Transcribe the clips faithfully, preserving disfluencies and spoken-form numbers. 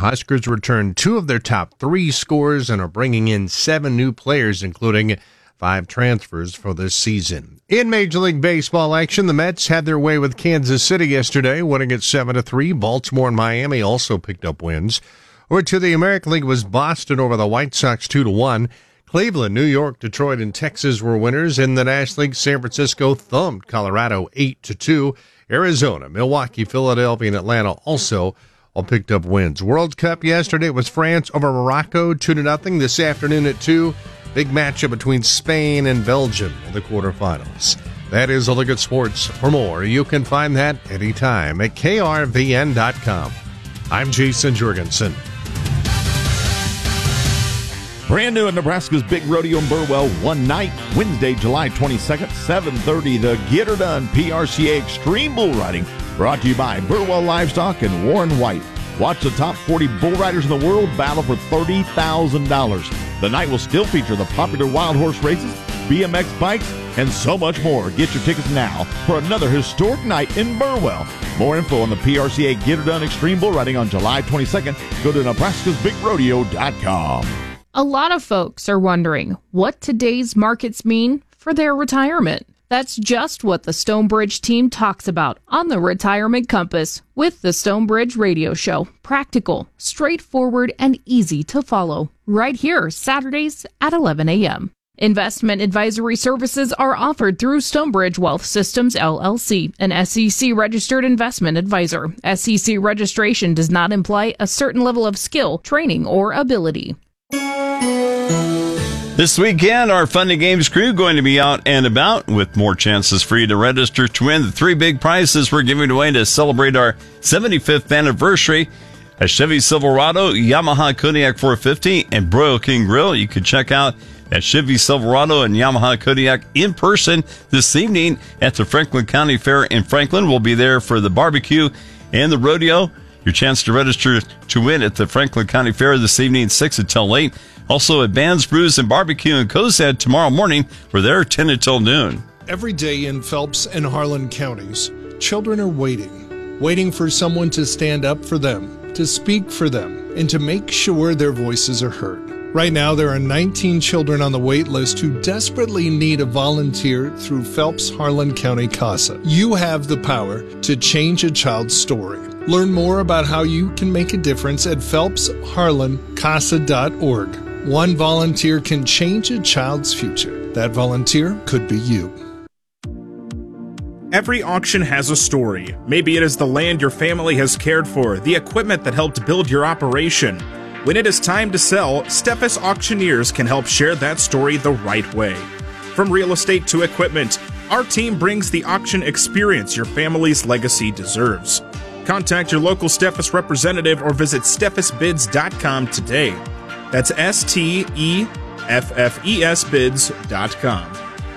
Huskers returned two of their top three scorers and are bringing in seven new players, including five transfers for this season. In Major League Baseball action, the Mets had their way with Kansas City yesterday, winning at seven to three. Baltimore and Miami also picked up wins. Over to the American League was Boston over the White Sox two to one. Cleveland, New York, Detroit, and Texas were winners. In the National League, San Francisco thumped Colorado eight to two. Arizona, Milwaukee, Philadelphia, and Atlanta also all picked up wins. World Cup yesterday was France over Morocco two to nothing. This afternoon at two, big matchup between Spain and Belgium in the quarterfinals. That is a look at sports. For more, you can find that anytime at K R V N dot com. I'm Jason Jorgensen. Brand new at Nebraska's Big Rodeo in Burwell, one night, Wednesday, July twenty-second, seven thirty, the Get Her Done P R C A Extreme Bull Riding, brought to you by Burwell Livestock and Warren White. Watch the top forty bull riders in the world battle for thirty thousand dollars. The night will still feature the popular wild horse races, B M X bikes, and so much more. Get your tickets now for another historic night in Burwell. More info on the P R C A Get Her Done Extreme Bull Riding on July twenty-second. Go to Nebraska's Big Rodeo dot com. A lot of folks are wondering what today's markets mean for their retirement. That's just what the Stonebridge team talks about on the Retirement Compass with the Stonebridge Radio Show. Practical, straightforward, and easy to follow. Right here, Saturdays at eleven a.m. Investment advisory services are offered through Stonebridge Wealth Systems, L L C, an S E C-registered investment advisor. S E C registration does not imply a certain level of skill, training, or ability. This weekend, our Fun and Games crew going to be out and about with more chances for you to register to win the three big prizes we're giving away to celebrate our seventy-fifth anniversary. A Chevy Silverado, Yamaha Kodiak four fifty, and Broil King Grill. You can check out that Chevy Silverado and Yamaha Kodiak in person this evening at the Franklin County Fair in Franklin. We'll be there for the barbecue and the rodeo. Your chance to register to win at the Franklin County Fair this evening, six until eight. Also at Bands, Brews, and Barbecue in Cozad tomorrow morning. We're there ten until noon. Every day in Phelps and Harlan counties, children are waiting, waiting for someone to stand up for them, to speak for them, and to make sure their voices are heard. Right now, there are nineteen children on the wait list who desperately need a volunteer through Phelps Harlan County CASA. You have the power to change a child's story. Learn more about how you can make a difference at phelps harlan casa dot org. One volunteer can change a child's future. That volunteer could be you. Every auction has a story. Maybe it is the land your family has cared for, the equipment that helped build your operation. When it is time to sell, Steffes Auctioneers can help share that story the right way. From real estate to equipment, our team brings the auction experience your family's legacy deserves. Contact your local Steffes representative or visit steffes bids dot com today. That's S T E F F E S bids dot com.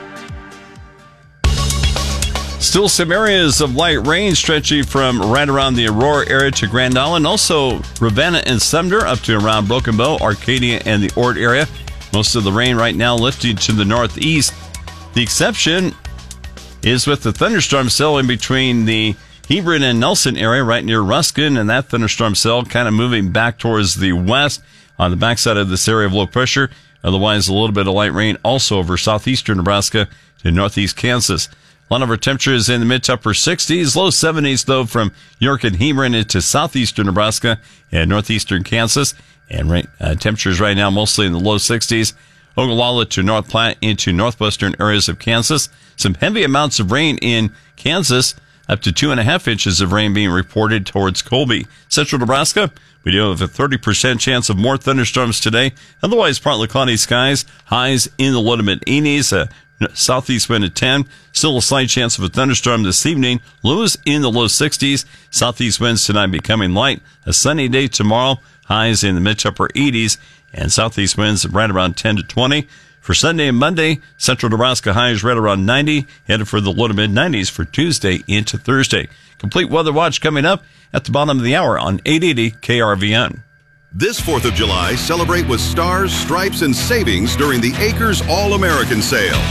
Still some areas of light rain stretching from right around the Aurora area to Grand Island. Also, Ravenna and Sumner up to around Broken Bow, Arcadia, and the Ord area. Most of the rain right now lifting to the northeast. The exception is with the thunderstorm cell in between the Hebron and Nelson area right near Ruskin, and that thunderstorm cell kind of moving back towards the west on the backside of this area of low pressure. Otherwise, a little bit of light rain also over southeastern Nebraska to northeast Kansas. A lot of our temperatures in the mid to upper sixties, low seventies, though, from York and Hebron into southeastern Nebraska and northeastern Kansas. And right, uh, temperatures right now mostly in the low sixties. Ogallala to North Platte into northwestern areas of Kansas. Some heavy amounts of rain in Kansas, up to two and a half inches of rain being reported towards Colby. Central Nebraska, we do have a thirty percent chance of more thunderstorms today. Otherwise, partly cloudy skies, highs in the low to mid eighties. Uh, Southeast wind at ten. Still a slight chance of a thunderstorm this evening. Lows in the low sixties. Southeast winds tonight becoming light. A sunny day tomorrow. Highs in the mid to upper eighties. And southeast winds right around ten to twenty. For Sunday and Monday, central Nebraska highs right around ninety. Headed for the low to mid nineties for Tuesday into Thursday. Complete weather watch coming up at the bottom of the hour on eight eighty K R V N. This fourth of July, celebrate with stars, stripes, and savings during the Acres All-American Sale.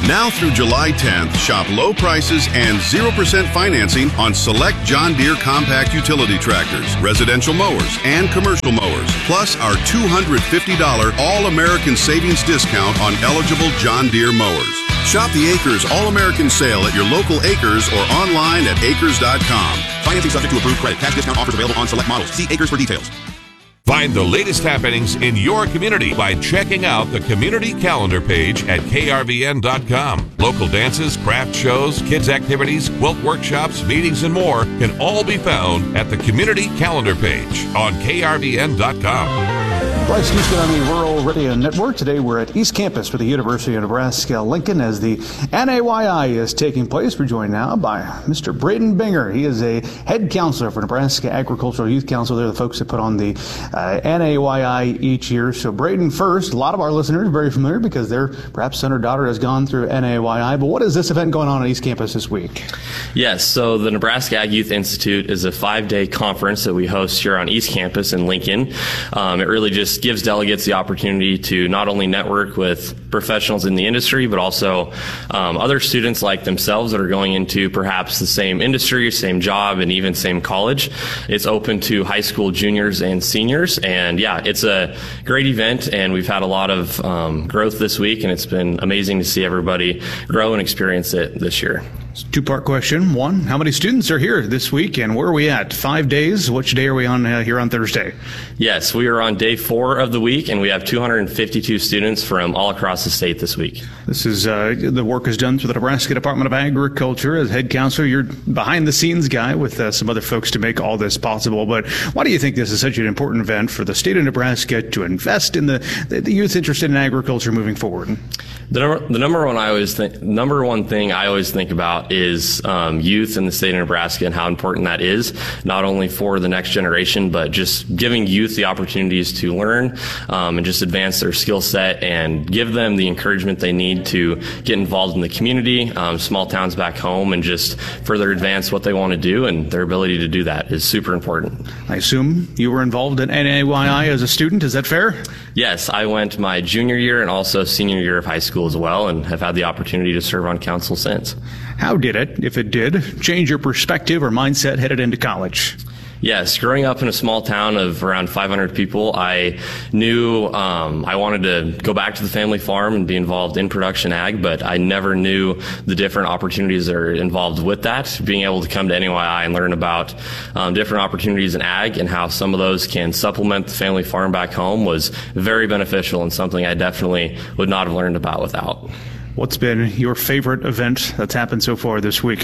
Now through July tenth, shop low prices and zero percent financing on select John Deere compact utility tractors, residential mowers, and commercial mowers, plus our two hundred fifty dollars All-American Savings discount on eligible John Deere mowers. Shop the Acres All-American Sale at your local Acres or online at acres dot com. Financing subject to approved credit. Cash discount offers available on select models. See Acres for details. Find the latest happenings in your community by checking out the community calendar page at K R V N dot com. Local dances, craft shows, kids activities, quilt workshops, meetings, and more can all be found at the community calendar page on K R V N dot com. Bryce Houston on the Rural Radio Network. Today we're at East Campus for the University of Nebraska-Lincoln as the N A Y I is taking place. We're joined now by Mister Braden Binger. He is a head counselor for Nebraska Agricultural Youth Council. They're the folks that put on the uh, N A Y I each year. So Braden, first, a lot of our listeners are very familiar because their perhaps son or daughter has gone through N A Y I. But what is this event going on at East Campus this week? Yes, so the Nebraska Ag Youth Institute is a five-day conference that we host here on East Campus in Lincoln. Um, it really just gives delegates the opportunity to not only network with professionals in the industry, but also um, other students like themselves that are going into perhaps the same industry, same job, and even same college. It's open to high school juniors and seniors, and yeah, it's a great event, and we've had a lot of um, growth this week, and it's been amazing to see everybody grow and experience it this year. Two-part question. One, how many students are here this week, and where are we at? Five days? Which day are we on uh, here on Thursday? Yes, we are on day four of the week, and we have two hundred fifty-two students from all across the state this week. This is uh, the work is done through the Nebraska Department of Agriculture. As head counselor, you're behind-the-scenes guy with uh, some other folks to make all this possible. But why do you think this is such an important event for the state of Nebraska to invest in the, the, the youth interested in agriculture moving forward? The number, the number one I always think, number one thing I always think about is um, youth in the state of Nebraska and how important that is, not only for the next generation, but just giving youth the opportunities to learn um, and just advance their skill set and give them the encouragement they need to get involved in the community, um, small towns back home, and just further advance what they want to do. And their ability to do that is super important. I assume you were involved in N A Y I as a student. Is that fair? Yes, I went my junior year and also senior year of high school as well, and have had the opportunity to serve on council since. How did it, if it did, change your perspective or mindset headed into college? Yes, growing up in a small town of around five hundred people, I knew um, I wanted to go back to the family farm and be involved in production ag, but I never knew the different opportunities that are involved with that. Being able to come to N A Y I and learn about um, different opportunities in ag and how some of those can supplement the family farm back home was very beneficial and something I definitely would not have learned about without. What's been your favorite event that's happened so far this week?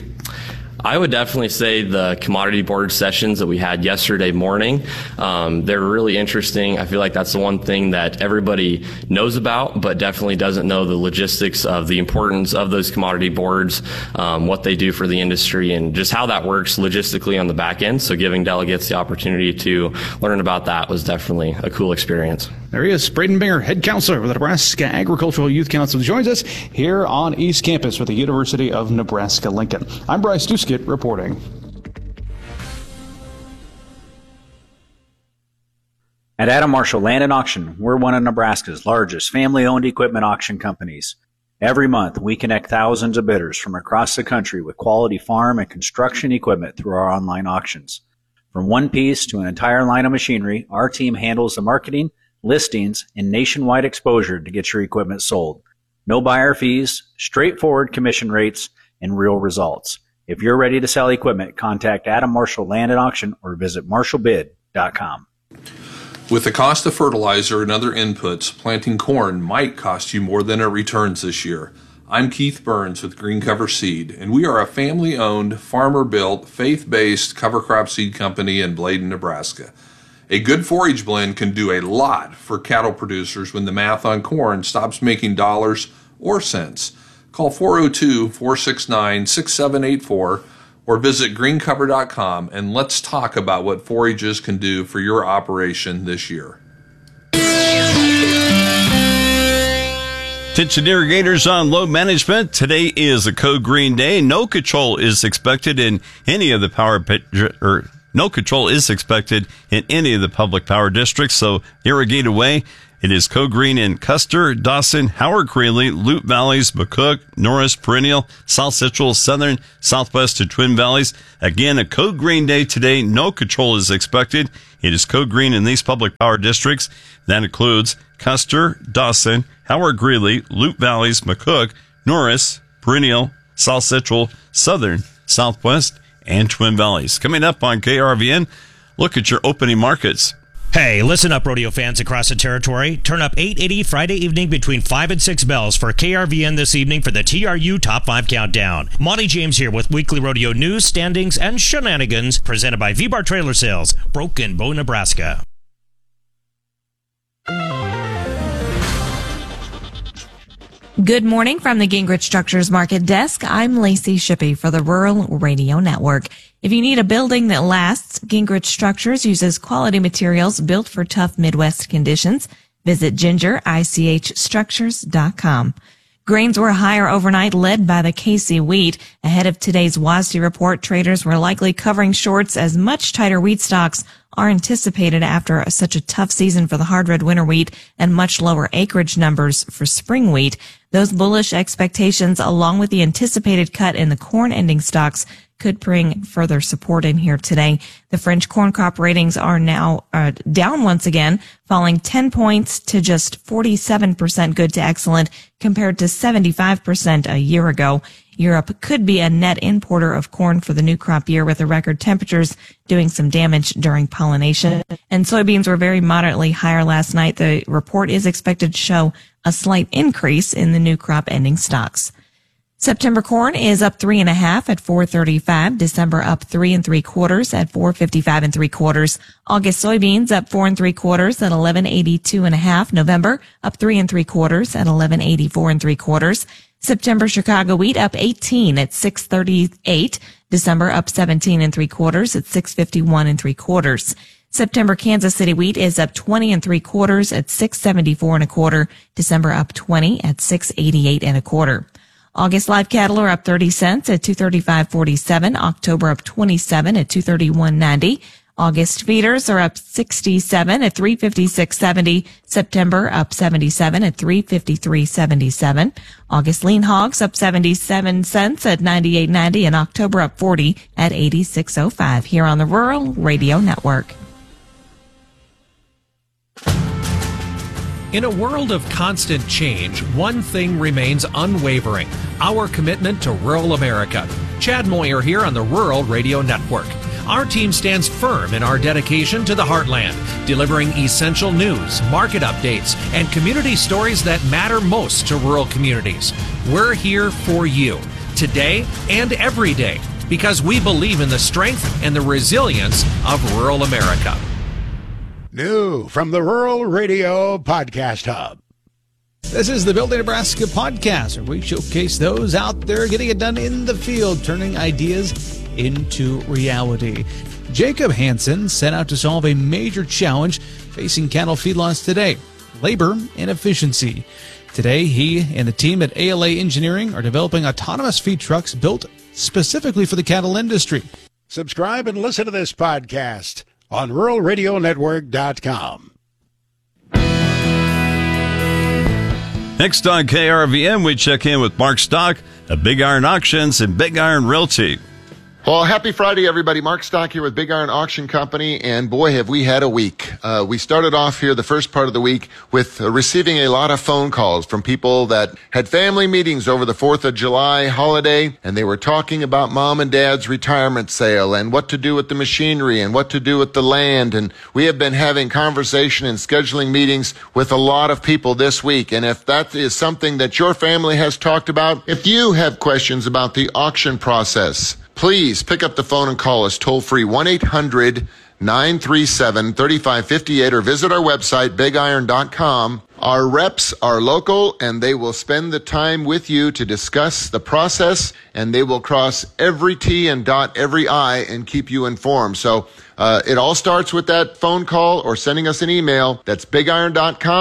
I would definitely say the commodity board sessions that we had yesterday morning. Um, they're really interesting. I feel like that's the one thing that everybody knows about, but definitely doesn't know the logistics of the importance of those commodity boards, um, what they do for the industry, and just how that works logistically on the back end. So giving delegates the opportunity to learn about that was definitely a cool experience. There he is, Braden Binger, head counselor with the Nebraska Agricultural Youth Council, joins us here on East Campus with the University of Nebraska-Lincoln. I'm Bryce Duskett reporting. At Adam Marshall Land and Auction, we're one of Nebraska's largest family-owned equipment auction companies. Every month, we connect thousands of bidders from across the country with quality farm and construction equipment through our online auctions. From one piece to an entire line of machinery, our team handles the marketing, listings, and nationwide exposure to get your equipment sold. No buyer fees, straightforward commission rates, and real results. If you're ready to sell equipment, contact Adam Marshall Land and Auction or visit marshall bid dot com. With the cost of fertilizer and other inputs, planting corn might cost you more than it returns this year. I'm Keith Burns with Green Cover Seed, and we are a family-owned, farmer-built, faith-based cover crop seed company in Bladen, Nebraska. A good forage blend can do a lot for cattle producers when the math on corn stops making dollars or cents. Call four oh two, four six nine, six seven eight four or visit green cover dot com and let's talk about what forages can do for your operation this year. Attention irrigators on load management. Today is a code green day. No control is expected in any of the power pit or No control is expected in any of the public power districts, so irrigate away. It is code green in Custer, Dawson, Howard Greeley, Loup Valleys, McCook, Norris, Perennial, South Central, Southern, Southwest, and Twin Valleys. Again, a code green day today. No control is expected. It is code green in these public power districts. That includes Custer, Dawson, Howard Greeley, Loup Valleys, McCook, Norris, Perennial, South Central, Southern, Southwest, and Twin Valleys. Coming up on K R V N, look at your opening markets. Hey, listen up, rodeo fans across the territory. Turn up eight eighty Friday evening between five and six bells for K R V N this evening for the T R U Top five Countdown. Monty James here with weekly rodeo news, standings, and shenanigans presented by V-Bar Trailer Sales, Broken Bow, Nebraska. Good morning from the Gingrich Structures Market Desk. I'm Lacey Shippey for the Rural Radio Network. If you need a building that lasts, Gingrich Structures uses quality materials built for tough Midwest conditions. Visit ginger I C H structures dot com. Grains were higher overnight, led by the K C wheat. Ahead of today's W A S D report, traders were likely covering shorts as much tighter wheat stocks are anticipated after such a tough season for the hard red winter wheat and much lower acreage numbers for spring wheat. Those bullish expectations, along with the anticipated cut in the corn ending stocks, could bring further support in here today. The French corn crop ratings are now uh, down once again, falling ten points to just forty-seven percent good to excellent compared to seventy-five percent a year ago. Europe could be a net importer of corn for the new crop year, with the record temperatures doing some damage during pollination. And soybeans were very moderately higher last night. The report is expected to show a slight increase in the new crop ending stocks. September corn is up three and a half at four thirty-five. December up three and three quarters at four fifty-five and three quarters. August soybeans up four and three quarters at eleven eighty-two and a half. November up three and three quarters at eleven eighty-four and three quarters. September Chicago wheat up eighteen at six thirty-eight. December up seventeen and three quarters at six fifty-one and three quarters. September Kansas City wheat is up twenty and three quarters at six seventy-four and a quarter. December up twenty at six eighty-eight and a quarter. August live cattle are up thirty cents at two thirty-five forty-seven. October up twenty-seven at two thirty-one ninety. August feeders are up sixty-seven at three fifty-six seventy. September up seventy-seven at three fifty-three seventy-seven. August lean hogs up seventy-seven cents at ninety-eight ninety, and October up forty at eighty-six oh five here on the Rural Radio Network. In a world of constant change, one thing remains unwavering: our commitment to rural America. Chad Moyer here on the Rural Radio Network. Our team stands firm in our dedication to the heartland, delivering essential news, market updates, and community stories that matter most to rural communities. We're here for you, today and every day, because we believe in the strength and the resilience of rural America. New from the Rural Radio Podcast Hub. This is the Building Nebraska podcast, where we showcase those out there getting it done in the field, turning ideas into reality. Jacob Hansen set out to solve a major challenge facing cattle feedlots today: labor and efficiency. Today, he and the team at A L A Engineering are developing autonomous feed trucks built specifically for the cattle industry. Subscribe and listen to this podcast on rural radio network dot com. Next on K R V N, we check in with Mark Stock of Big Iron Auctions and Big Iron Realty. Well, happy Friday, everybody. Mark Stock here with Big Iron Auction Company, and boy, have we had a week. Uh, we started off here the first part of the week with uh, receiving a lot of phone calls from people that had family meetings over the fourth of July holiday, and they were talking about mom and dad's retirement sale and what to do with the machinery and what to do with the land. And we have been having conversation and scheduling meetings with a lot of people this week. And if that is something that your family has talked about, if you have questions about the auction process, please pick up the phone and call us toll-free one eight hundred nine three seven three five five eight or visit our website, big iron dot com. Our reps are local, and they will spend the time with you to discuss the process, and they will cross every T and dot every I and keep you informed. So uh, it all starts with that phone call or sending us an email. That's big iron dot com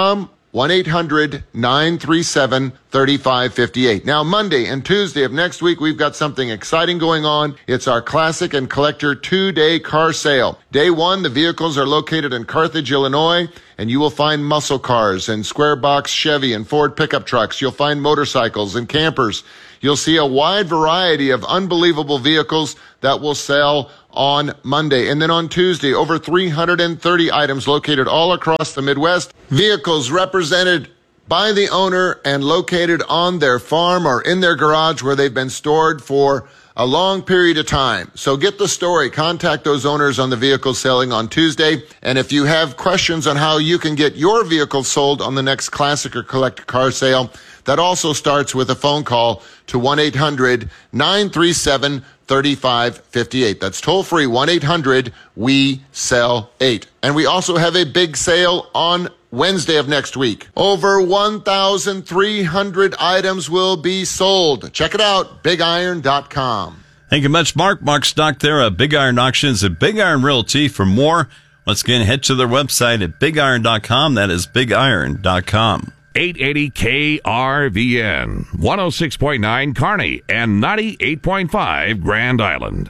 one eight hundred nine three seven three five five eight. Now, Monday and Tuesday of next week, we've got something exciting going on. It's our Classic and Collector two-day car sale. Day one, the vehicles are located in Carthage, Illinois, and you will find muscle cars and square box Chevy and Ford pickup trucks. You'll find motorcycles and campers. You'll see a wide variety of unbelievable vehicles that will sell on Monday. And then on Tuesday, over three hundred thirty items located all across the Midwest. Vehicles represented by the owner and located on their farm or in their garage where they've been stored for a long period of time. So get the story. Contact those owners on the vehicles selling on Tuesday. And if you have questions on how you can get your vehicle sold on the next Classic or Collector car sale, that also starts with a phone call to one eight hundred nine three seven three five five eight. That's toll free, one eight hundred we sell eight. And we also have a big sale on Wednesday of next week. Over one thousand three hundred items will be sold. Check it out, big iron dot com. Thank you much, Mark. Mark Stock there at Big Iron Auctions at Big Iron Realty. For more, once again, head to their website at big iron dot com. That is big iron dot com. eight eighty K R V N, one oh six point nine Kearney, and ninety-eight point five Grand Island.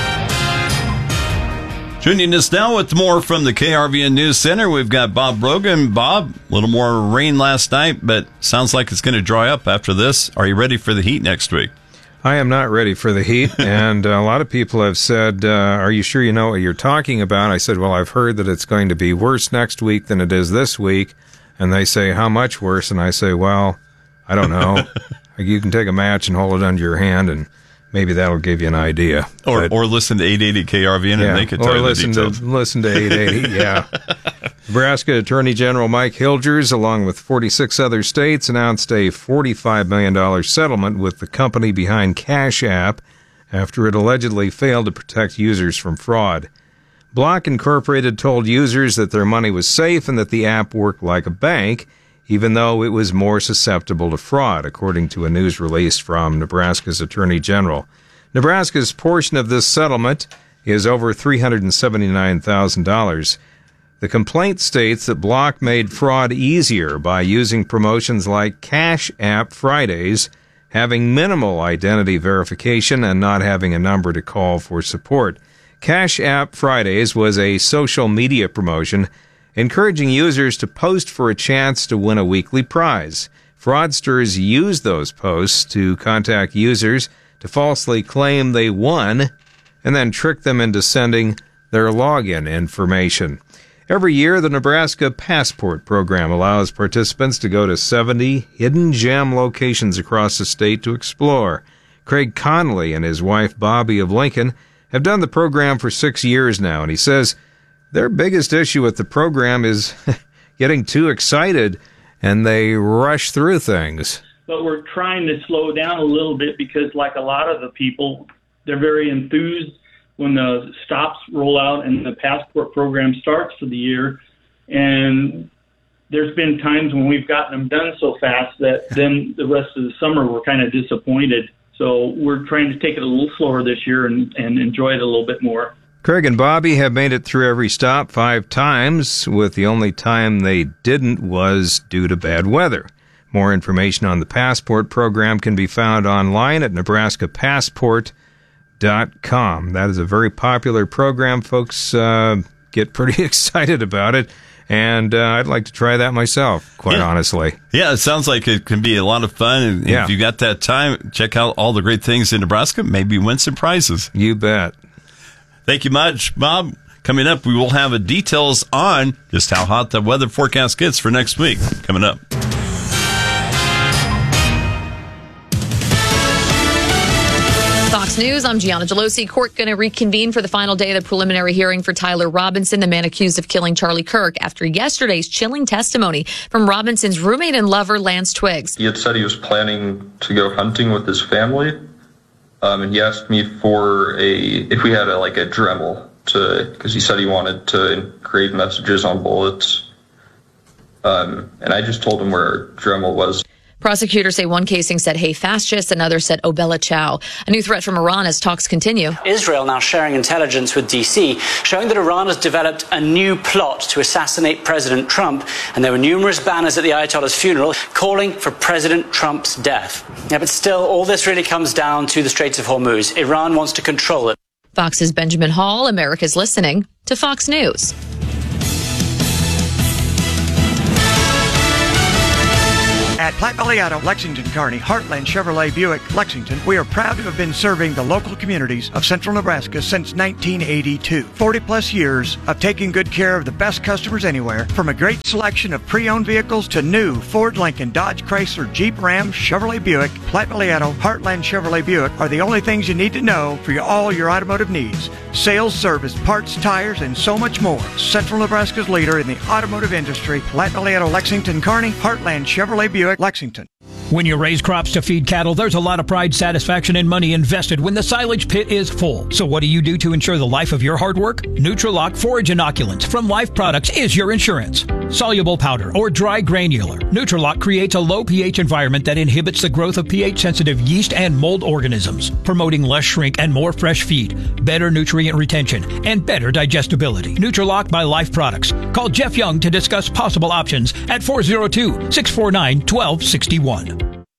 Tuning us now with more from the K R V N News Center. We've got Bob Brogan. Bob, a little more rain last night, but sounds like it's going to dry up after this. Are you ready for the heat next week? I am not ready for the heat, and a lot of people have said, uh, are you sure you know what you're talking about? I said, well, I've heard that it's going to be worse next week than it is this week. And they say, how much worse? And I say, well, I don't know. You can take a match and hold it under your hand, and maybe that'll give you an idea. Or but, or listen to eight eighty K R V N yeah, and they can tell or you listen the details. to listen to eight eighty, yeah. Nebraska Attorney General Mike Hilgers, along with forty-six other states, announced a forty-five million dollars settlement with the company behind Cash App after it allegedly failed to protect users from fraud. Block Incorporated told users that their money was safe and that the app worked like a bank, even though it was more susceptible to fraud, according to a news release from Nebraska's Attorney General. Nebraska's portion of this settlement is over three hundred seventy-nine thousand dollars. The complaint states that Block made fraud easier by using promotions like Cash App Fridays, having minimal identity verification, and not having a number to call for support. Cash App Fridays was a social media promotion encouraging users to post for a chance to win a weekly prize. Fraudsters used those posts to contact users to falsely claim they won and then trick them into sending their login information. Every year, the Nebraska Passport Program allows participants to go to seventy hidden gem locations across the state to explore. Craig Connolly and his wife Bobby of Lincoln have done the program for six years now, and he says their biggest issue with the program is getting too excited, and they rush through things. But we're trying to slow down a little bit because, like a lot of the people, they're very enthused when the stops roll out and the passport program starts for the year. And there's been times when we've gotten them done so fast that then the rest of the summer we're kind of disappointed. So we're trying to take it a little slower this year and, and enjoy it a little bit more. Craig and Bobby have made it through every stop five times, with the only time they didn't was due to bad weather. More information on the Passport program can be found online at nebraska passport dot com. That is a very popular program. Folks uh, get pretty excited about it, and uh, I'd like to try that myself, quite yeah. honestly. Yeah, it sounds like it can be a lot of fun. And yeah. if you got that time, check out all the great things in Nebraska. Maybe win some prizes. You bet. Thank you much, Bob. Coming up, we will have a details on just how hot the weather forecast gets for next week. Coming up. Fox News, I'm Gianna Gelosi. Court going to reconvene for the final day of the preliminary hearing for Tyler Robinson, the man accused of killing Charlie Kirk, after yesterday's chilling testimony from Robinson's roommate and lover, Lance Twiggs. He had said he was planning to go hunting with his family, um, and he asked me for a, if we had a, like a Dremel, to, because he said he wanted to engrave messages on bullets, um, and I just told him where Dremel was. Prosecutors say one casing said, "Hey, fascist," another said, "Oh, Bella Ciao." A new threat from Iran as talks continue. Israel now sharing intelligence with D C, showing that Iran has developed a new plot to assassinate President Trump, and there were numerous banners at the Ayatollah's funeral calling for President Trump's death. Yeah, but still, all this really comes down to the Straits of Hormuz. Iran wants to control it. Fox's Benjamin Hall, America's listening to Fox News. At Platte Valley-Auto, Lexington, Kearney, Heartland Chevrolet Buick, Lexington, we are proud to have been serving the local communities of central Nebraska since nineteen eighty-two. forty plus years of taking good care of the best customers anywhere, from a great selection of pre-owned vehicles to new Ford, Lincoln, Dodge, Chrysler, Jeep, Ram, Chevrolet Buick. Platte Valley-Auto, Heartland Chevrolet Buick are the only things you need to know for your, all your automotive needs. Sales, service, parts, tires, and so much more. Central Nebraska's leader in the automotive industry, Platte Valley-Auto, Lexington, Kearney, Heartland Chevrolet Buick, Lexington. When you raise crops to feed cattle, there's a lot of pride, satisfaction, and money invested when the silage pit is full. So what do you do to ensure the life of your hard work? Nutrilock Forage Inoculants from Life Products is your insurance. Soluble powder or dry granular, Nutrilock creates a low pH environment that inhibits the growth of pH-sensitive yeast and mold organisms, promoting less shrink and more fresh feed, better nutrient retention, and better digestibility. Nutrilock by Life Products. Call Jeff Young to discuss possible options at four oh two, six four nine, one two six one.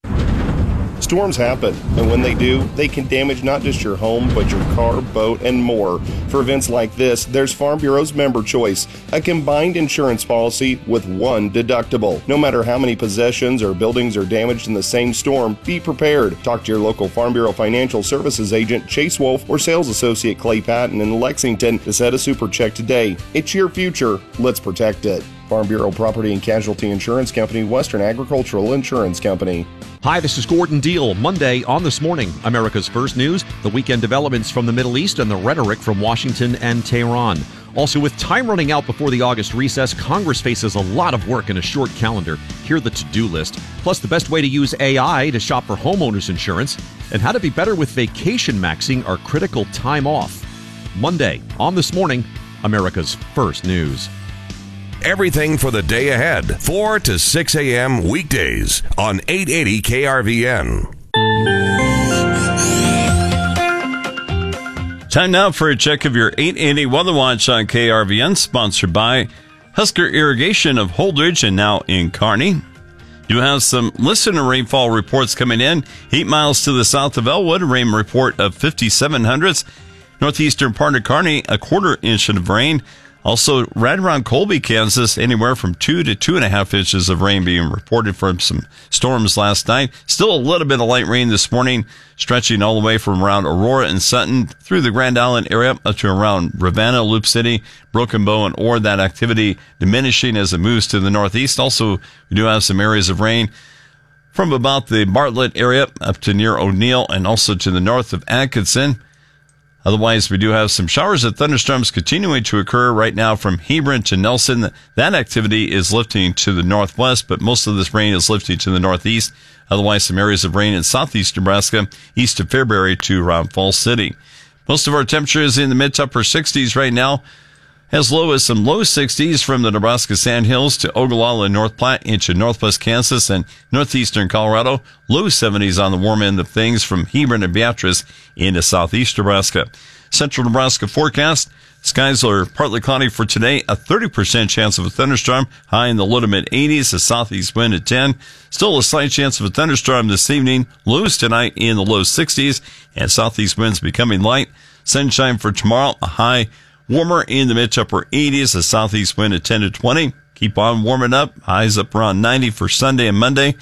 Storms happen, and when they do, they can damage not just your home, but your car, boat, and more. For events like this, there's Farm Bureau's Member Choice, a combined insurance policy with one deductible. No matter how many possessions or buildings are damaged in the same storm, be prepared. Talk to your local Farm Bureau Financial Services agent, Chase Wolf, or sales associate Clay Patton in Lexington to set a super check today. It's your future. Let's protect it. Farm Bureau Property and Casualty Insurance Company, Western Agricultural Insurance Company. Hi, this is Gordon Deal. Monday on This Morning, America's First News, the weekend developments from the Middle East and the rhetoric from Washington and Tehran. Also, with time running out before the August recess, Congress faces a lot of work in a short calendar. Here the to-do list. Plus, the best way to use A I to shop for homeowners insurance and how to be better with vacation maxing or critical time off. Monday on This Morning, America's First News. Everything for the day ahead, four to six a.m. weekdays on eight eighty K R V N. Time now for a check of your eight eighty Weather Watch on K R V N, sponsored by Husker Irrigation of Holdridge and now in Kearney. You have some listener rainfall reports coming in. Eight miles to the south of Elwood, a rain report of fifty-seven hundredths. Northeastern part of Kearney, a quarter inch of rain. Also, right around Colby, Kansas, anywhere from two to two and a half inches of rain being reported from some storms last night. Still a little bit of light rain this morning, stretching all the way from around Aurora and Sutton through the Grand Island area up to around Ravenna, Loop City, Broken Bow, and Ord. That activity diminishing as it moves to the northeast. Also, we do have some areas of rain from about the Bartlett area up to near O'Neill and also to the north of Atkinson. Otherwise, we do have some showers and thunderstorms continuing to occur right now from Hebron to Nelson. That activity is lifting to the northwest, but most of this rain is lifting to the northeast. Otherwise, some areas of rain in southeast Nebraska, east of Fairbury to around Falls City. Most of our temperature is in the mid to upper sixties right now, as low as some low sixties from the Nebraska Sandhills to Ogallala and North Platte into northwest Kansas and northeastern Colorado. Low seventies on the warm end of things from Hebron and Beatrice into southeast Nebraska. Central Nebraska forecast. Skies are partly cloudy for today. A thirty percent chance of a thunderstorm. High in the low to mid eighties. A southeast wind at ten. Still a slight chance of a thunderstorm this evening. Lows tonight in the low sixties. And southeast winds becoming light. Sunshine for tomorrow. A high warmer in the mid to upper eighties, a southeast wind at ten to twenty. Keep on warming up. Highs up around ninety for Sunday and Monday.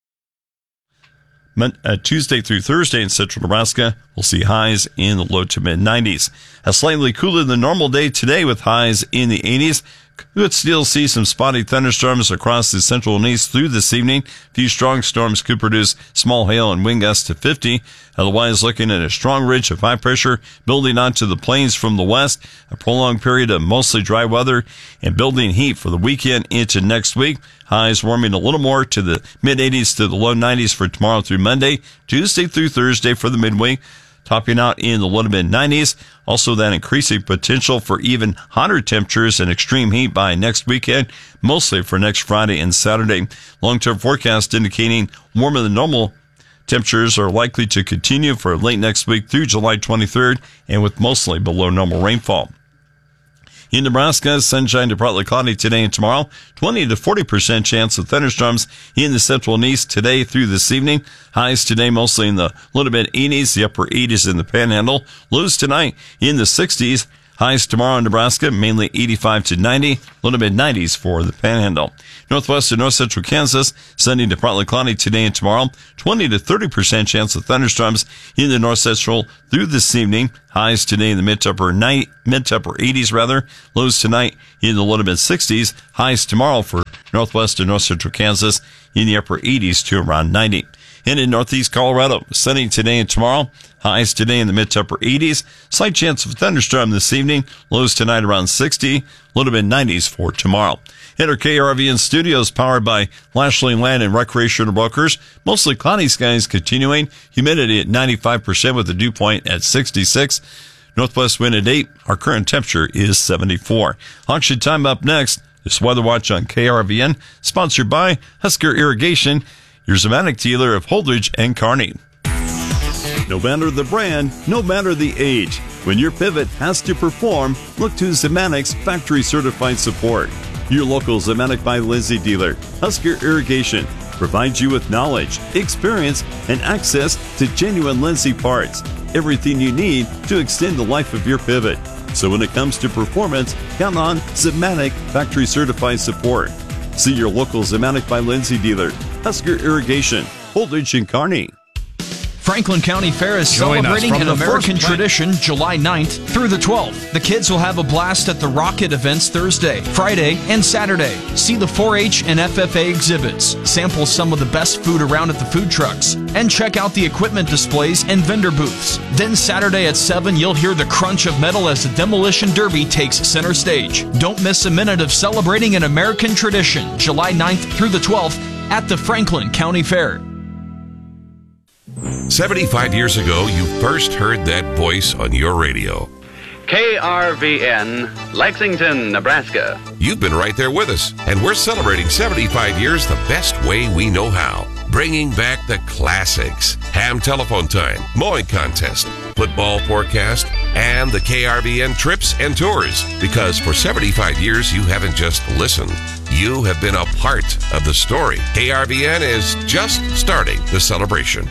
Mon- uh, Tuesday through Thursday in central Nebraska, we'll see highs in the low to mid nineties. A slightly cooler than normal day today with highs in the eighties. Could still see some spotty thunderstorms across the central and east through this evening. A few strong storms could produce small hail and wind gusts to fifty. Otherwise, looking at a strong ridge of high pressure building onto the plains from the west. A prolonged period of mostly dry weather and building heat for the weekend into next week. Highs warming a little more to the mid eighties to the low nineties for tomorrow through Monday. Tuesday through Thursday for the midweek. topping out in the low to mid nineties. Also, that increasing potential for even hotter temperatures and extreme heat by next weekend, mostly for next Friday and Saturday. Long-term forecast indicating warmer than normal temperatures are likely to continue for late next week through July twenty-third, and with mostly below normal rainfall. In Nebraska, sunshine to partly cloudy today and tomorrow. twenty to forty percent chance of thunderstorms in the central and east today through this evening. Highs today mostly in the low to mid eighties, the upper eighties in the panhandle. Lows tonight in the sixties. Highs tomorrow in Nebraska, mainly eighty-five to ninety, low to mid nineties for the panhandle. Northwest and north central Kansas, sunny to partly cloudy today and tomorrow. twenty to thirty percent chance of thunderstorms in the north central through this evening. Highs today in the mid to upper night, mid to upper eighties rather. Lows tonight in the low to mid sixties. Highs tomorrow for northwest and north central Kansas in the upper eighties to around ninety. And in northeast Colorado, sunny today and tomorrow. Highs today in the mid to upper eighties. Slight chance of a thunderstorm this evening. Lows tonight around sixty. Low to mid nineties for tomorrow. And our K R V N studios powered by Lashley Land and Recreational Brokers. Mostly cloudy skies continuing. Humidity at ninety-five percent with the dew point at sixty-six. Northwest wind at eight. Our current temperature is seventy-four. Auction time up next. This Weather Watch on K R V N, sponsored by Husker Irrigation, your Zemanek dealer of Holdridge and Kearney. No matter the brand, no matter the age, when your pivot has to perform, look to Zemanek's factory certified support. Your local Zemanek by Lindsay dealer, Husker Irrigation, provides you with knowledge, experience, and access to genuine Lindsay parts. Everything you need to extend the life of your pivot. So when it comes to performance, count on Zemanek factory certified support. See your local Zemanek by Lindsay dealer, Husker Irrigation, Holdridge and Kearney. Franklin County Fair is Join celebrating an the American tradition July ninth through the twelfth. The kids will have a blast at the Rocket events Thursday, Friday, and Saturday. See the four H and F F A exhibits, sample some of the best food around at the food trucks, and check out the equipment displays and vendor booths. Then Saturday at seven, you'll hear the crunch of metal as the Demolition Derby takes center stage. Don't miss a minute of celebrating an American tradition July ninth through the twelfth at the Franklin County Fair. seventy-five years ago, you first heard that voice on your radio. K R V N, Lexington, Nebraska. You've been right there with us, and we're celebrating seventy-five years the best way we know how. Bringing back the classics. Ham telephone time, mowing contest, football forecast, and the K R V N trips and tours. Because for seventy-five years, you haven't just listened. You have been a part of the story. K R V N is just starting the celebration.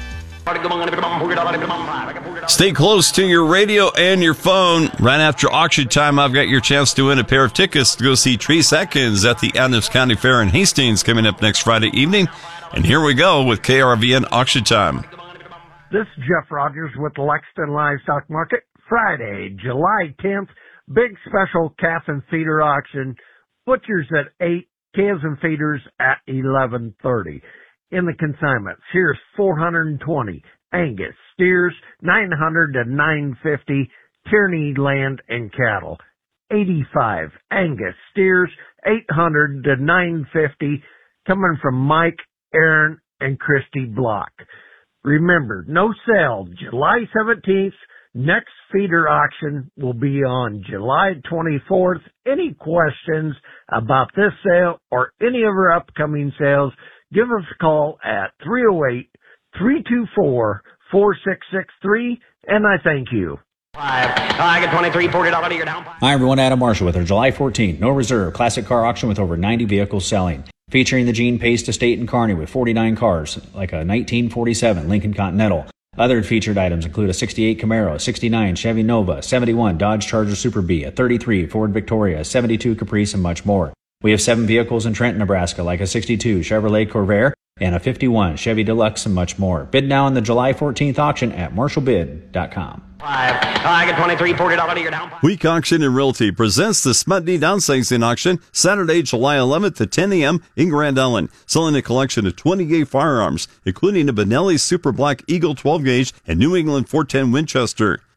Stay close to your radio and your phone. Right after auction time, I've got your chance to win a pair of tickets to go see Trace Atkins at the Adams County Fair in Hastings coming up next Friday evening. And here we go with K R V N auction time. This is Jeff Rogers with the Lexington Livestock Market. Friday, July tenth, big special calf and feeder auction. Butchers at eight, calves and feeders at eleven thirty. In the consignments, here's four hundred twenty Angus steers, nine hundred to nine fifty Tierney land and cattle. eighty-five Angus steers, eight hundred to nine fifty coming from Mike, Aaron, and Christy Block. Remember, no sale July seventeenth. Next feeder auction will be on July twenty-fourth. Any questions about this sale or any of our upcoming sales, give us a call at three oh eight, three two four, four six six three, and I thank you. I get twenty-three, forty dollars a year down. Hi everyone, Adam Marshall with our July fourteenth No Reserve Classic Car Auction with over ninety vehicles selling. Featuring the Gene Pace Estate in Kearney with forty-nine cars, like a nineteen forty-seven Lincoln Continental. Other featured items include a sixty-eight Camaro, a sixty-nine Chevy Nova, seventy-one Dodge Charger Super Bee, a thirty-three Ford Victoria, a seventy-two Caprice, and much more. We have seven vehicles in Trenton, Nebraska, like a sixty-two Chevrolet Corvair and a fifty-one Chevy Deluxe and much more. Bid now in the July fourteenth auction at marshall bid dot com. I get twenty-three, forty dollars a year down. Week Auction and Realty presents the Smutney Downsizing Auction Saturday, July eleventh at ten a.m. in Grand Island, selling a collection of twenty-eight firearms, including a Benelli Super Black Eagle twelve gauge and New England four ten Winchester.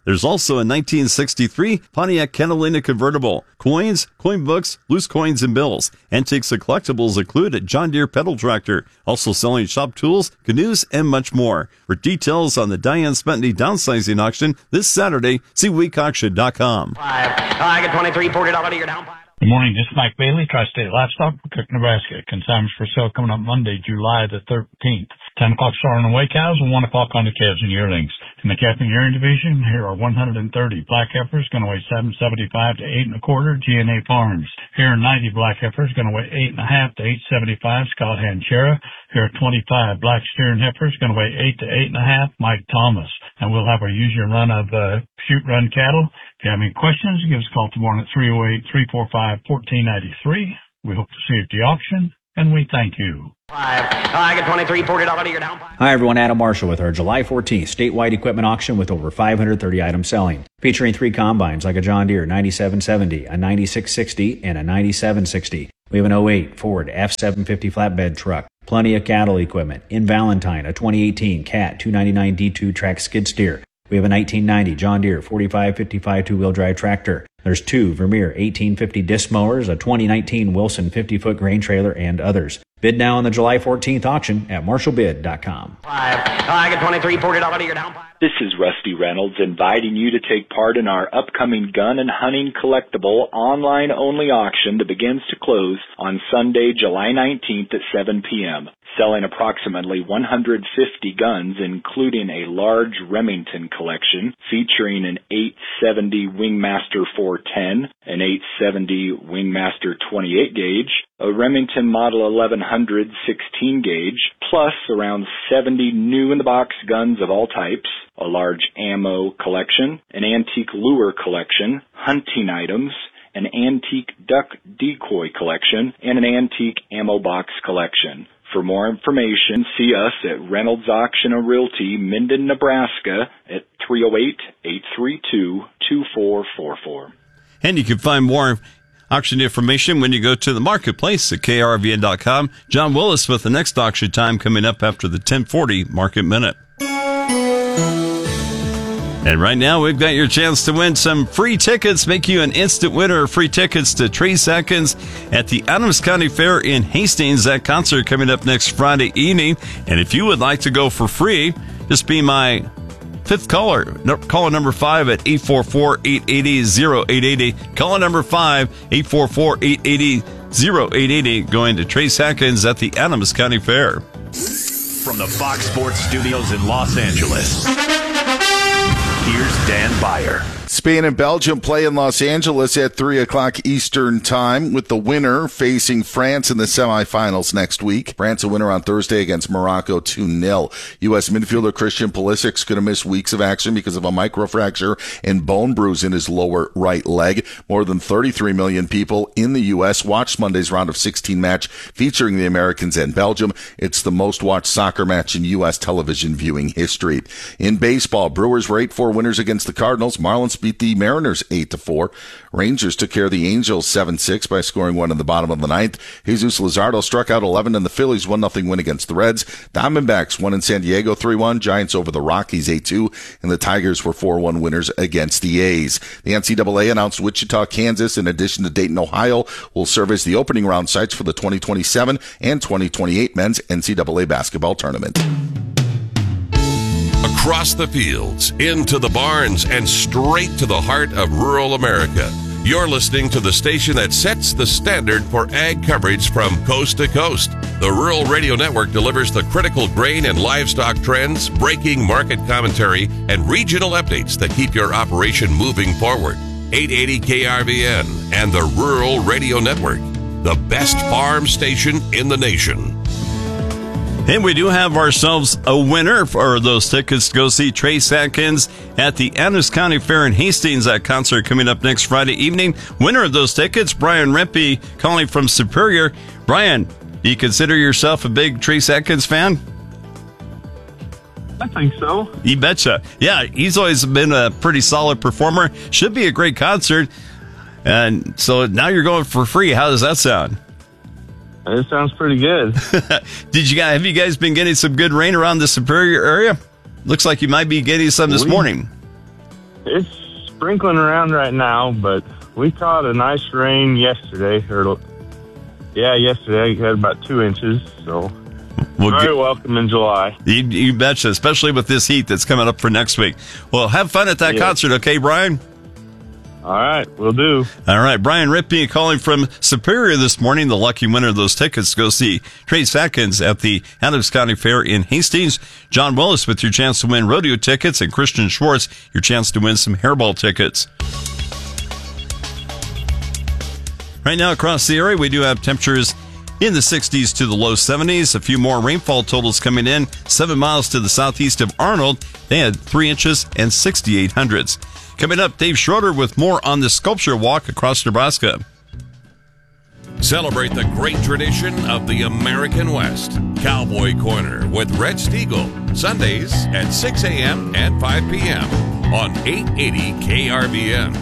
There's also a nineteen sixty-three Pontiac Catalina convertible, coins, coin books, loose coins, and bills. Antiques and collectibles include a John Deere pedal tractor, also selling shop tools, canoes, and much more. For details on the Diane Smetany downsizing auction this Saturday, see week auction dot com. I get twenty-three, forty dollars a year down. Good morning, this is Mike Bailey, Tri-State Livestock, Cook, Nebraska. Consignments for sale coming up Monday, July the thirteenth. ten o'clock start on the weigh cows and one o'clock on the calves and yearlings. In the calf and yearling division, here are one hundred thirty black heifers going to weigh seven seventy-five to eight and a quarter, G and A Farms. Here are ninety black heifers going to weigh eight and a half to eight seventy-five, Scott Hanchera. Here are twenty-five black steering heifers going to weigh eight to eight and a half, Mike Thomas. And we'll have our use your run of uh, shoot run cattle. If you have any questions, give us a call tomorrow at three oh eight, three four five, one four nine three. We hope to see you at the auction, and we thank you. I get twenty-three, forty dollars a year down. Hi everyone, Adam Marshall with our July fourteenth statewide equipment auction with over five hundred thirty items selling. Featuring three combines like a John Deere ninety-seven seventy, a ninety-six sixty, and a ninety-seven sixty. We have an oh eight Ford F seven fifty flatbed truck. Plenty of cattle equipment. In Valentine, a twenty eighteen Cat two ninety-nine D two track skid steer. We have a nineteen ninety John Deere forty-five fifty-five two-wheel drive tractor. There's two Vermeer eighteen fifty disc mowers, a twenty nineteen Wilson fifty-foot grain trailer, and others. Bid now on the July fourteenth auction at marshall bid dot com. I get twenty-three, forty dollars a year down. This is Rusty Reynolds inviting you to take part in our upcoming gun and hunting collectible online-only auction that begins to close on Sunday, July nineteenth at seven p.m. Selling approximately one hundred fifty guns, including a large Remington collection featuring an eight seventy Wingmaster four ten, an eight seventy Wingmaster twenty-eight gauge, a Remington Model eleven hundred sixteen gauge, plus around seventy new-in-the-box guns of all types, a large ammo collection, an antique lure collection, hunting items, an antique duck decoy collection, and an antique ammo box collection. For more information, see us at Reynolds Auction and Realty, Minden, Nebraska at three oh eight, eight three two, two four four four. And you can find more auction information when you go to the marketplace at K R V N dot com. John Willis with the next auction time coming up after the ten forty Market Minute. And right now, we've got your chance to win some free tickets, make you an instant winner of free tickets to Trace Atkins at the Adams County Fair in Hastings. That concert coming up next Friday evening. And if you would like to go for free, just be my fifth caller. No, caller number five at eight four four, eight eight zero, oh eight eight eight. Caller number five, eight four four, eight eight zero, eight eight eight. Going to Trace Atkins at the Adams County Fair. From the Fox Sports Studios in Los Angeles, here's Dan Beyer. Spain and Belgium play in Los Angeles at three o'clock Eastern Time, with the winner facing France in the semifinals next week. France a winner on Thursday against Morocco two nil. U S midfielder Christian Pulisic's going to miss weeks of action because of a microfracture and bone bruise in his lower right leg. More than thirty-three million people in the U S watched Monday's round of sixteen match featuring the Americans and Belgium. It's the most watched soccer match in U S television viewing history. In baseball, Brewers were eight four winners against the Cardinals. Marlins beat the Mariners eight to four. Rangers took care of the Angels seven six by scoring one in the bottom of the ninth. Jesus Luzardo struck out eleven, and the Phillies one nothing win against the Reds. Diamondbacks won in San Diego three one. Giants over the Rockies eight two, and the Tigers were four one winners against the A's. The N C double A announced Wichita, Kansas, in addition to Dayton, Ohio, will serve as the opening round sites for the twenty twenty-seven and twenty twenty-eight men's N C double A basketball tournament. Across the fields, into the barns, and straight to the heart of rural America. You're listening to the station that sets the standard for ag coverage from coast to coast. The Rural Radio Network delivers the critical grain and livestock trends, breaking market commentary, and regional updates that keep your operation moving forward. eight eighty K R V N and the Rural Radio Network, the best farm station in the nation. And we do have ourselves a winner for those tickets to go see Trace Atkins at the Adams County Fair in Hastings. That concert coming up next Friday evening. Winner of those tickets, Brian Rempe, calling from Superior. Brian, do you consider yourself a big Trace Atkins fan? I think so. You betcha. Yeah, he's always been a pretty solid performer. Should be a great concert. And so now you're going for free. How does that sound? It sounds pretty good. Did you guys, have you guys been getting some good rain around the Superior area? Looks like you might be getting some this we, morning. It's sprinkling around right now, but we caught a nice rain yesterday. Or, yeah, yesterday we had about two inches, so well, very good. welcome in July. You, you betcha, especially with this heat that's coming up for next week. Well, have fun at that Yeah. concert, okay, Brian? All right, we'll do. All right, Brian Rippey calling from Superior this morning, the lucky winner of those tickets to go see Trace Atkins at the Adams County Fair in Hastings. John Willis with your chance to win rodeo tickets, and Christian Schwartz, your chance to win some hairball tickets. Right now across the area, we do have temperatures in the sixties to the low seventies. A few more rainfall totals coming in. Seven miles to the southeast of Arnold, they had three inches and sixty-eight hundredths. Coming up, Dave Schroeder with more on the sculpture walk across Nebraska. Celebrate the great tradition of the American West. Cowboy Corner with Red Stiegel. Sundays at six a.m. and five p.m. on eight eighty K R V N.